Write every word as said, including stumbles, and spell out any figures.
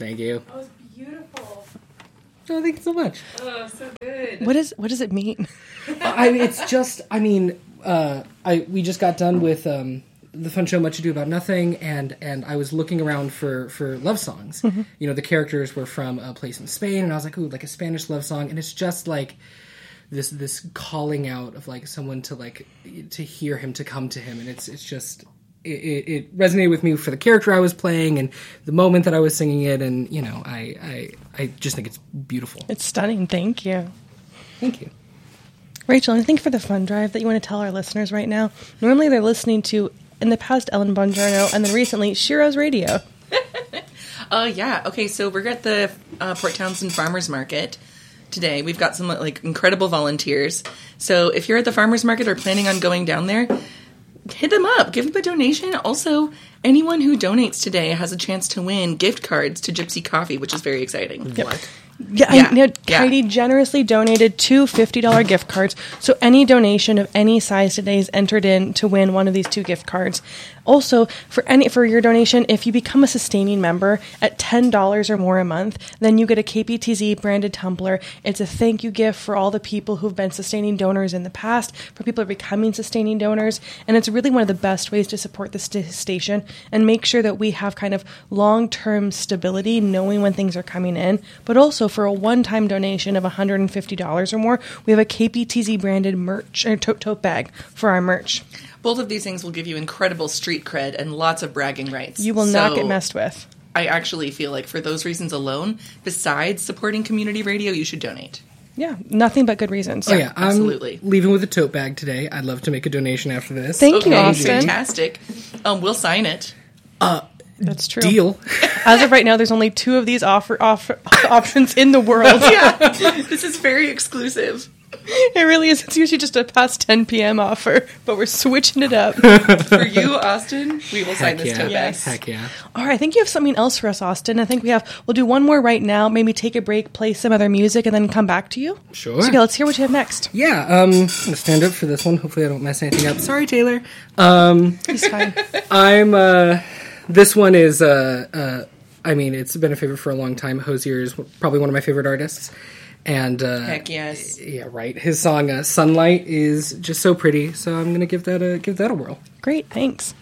Thank you. Oh, it's beautiful. Oh, thank you so much. Oh, so good. What is what does it mean? I it's just I mean uh, I we just got done with um, the fun show Much Ado About Nothing, and and I was looking around for for love songs. Mm-hmm. You know, the characters were from a place in Spain, and I was like, ooh, like a Spanish love song, and it's just like this this calling out of like someone to like to hear him, to come to him, and it's it's just. It, it resonated with me for the character I was playing and the moment that I was singing it, and you know, I, I I just think it's beautiful. It's stunning. Thank you. Thank you. Rachel, anything for the fun drive that you want to tell our listeners right now? Normally they're listening to, in the past, Ellen Bongiorno, and then recently, Shiro's Radio. Uh, yeah. Okay, so we're at the uh, Port Townsend Farmers Market today. We've got some like incredible volunteers. So if you're at the farmers market or planning on going down there, hit them up. Give them a donation. Also, anyone who donates today has a chance to win gift cards to Gypsy Coffee, which is very exciting. Yep. What? Yeah, Yeah. I know Yeah. Heidi generously donated two fifty dollars gift cards, so any donation of any size today is entered in to win one of these two gift cards. Also, for any for your donation, if you become a sustaining member at ten dollars or more a month, then you get a K P T Z branded tumbler. It's a thank you gift for all the people who've been sustaining donors in the past, for people who are becoming sustaining donors, and it's really one of the best ways to support the st- station and make sure that we have kind of long-term stability, knowing when things are coming in, but also for a one-time donation of one hundred fifty dollars or more, we have a K P T Z branded merch or tote tote bag for our merch. Both of these things will give you incredible street cred and lots of bragging rights. You will So not get messed with. I actually feel like for those reasons alone, besides supporting community radio, you should donate. Yeah, nothing but good reasons. Oh yeah, I'm absolutely. leaving with a tote bag today. I'd love to make a donation after this. Thank you, Okay, Austin. fantastic. Um, we'll sign it. That's true. Deal. As of right now, there's only two of these offer, offer options in the world. Yeah, this is very exclusive. It really is. It's usually just a past ten p.m. offer, but we're switching it up. For you, Austin, we will sign Heck this yeah. tote bag. Yes. Heck yeah. All right, I think you have something else for us, Austin. I think we have. We'll do one more right now. Maybe take a break, play some other music, and then come back to you. Sure. So, okay, let's hear what you have next. Yeah, um, I'm gonna stand up for this one. Hopefully I don't mess anything up. Sorry, Taylor. Um, He's fine. I'm, uh, this one is, uh, uh, I mean, it's been a favorite for a long time. Hozier is probably one of my favorite artists. And, uh, Heck yes. yeah, right. His song, uh, Sunlight is just so pretty. So I'm gonna give that a, give that a whirl. Great, thanks.